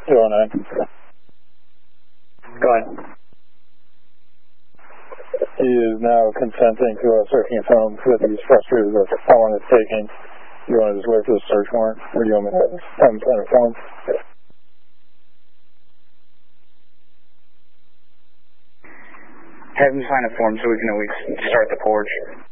209. Go ahead. He is now consenting to searching his home because he's frustrated with how long it's taking. You want to just wait for the search warrant, or do you want me to have him sign a form? Have him sign a form so we can at least start the porch.